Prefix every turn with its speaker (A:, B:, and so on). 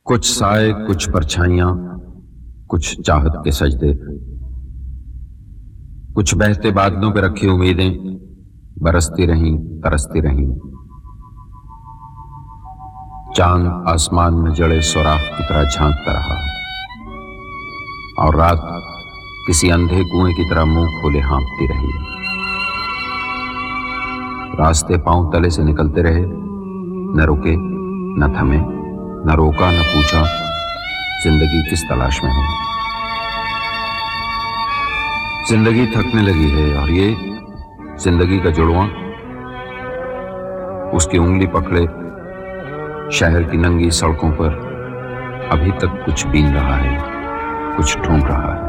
A: कुछ साए, कुछ परछाइयां, कुछ चाहत के सजदे, कुछ बहते बादलों पे रखी उम्मीदें बरसती रहीं, तरसती रहीं। चांद आसमान में जड़े सुराख की तरह झांकता रहा और रात किसी अंधे कुएं की तरह मुंह खोले हाँफती रही। रास्ते पांव तले से निकलते रहे, न रुके, न थमे, न रोका, न पूछा जिंदगी किस तलाश में है। जिंदगी थकने लगी है और ये जिंदगी का जुड़वां उसकी उंगली पकड़े शहर की नंगी सड़कों पर अभी तक कुछ बीन रहा है, कुछ ढूंढ रहा है।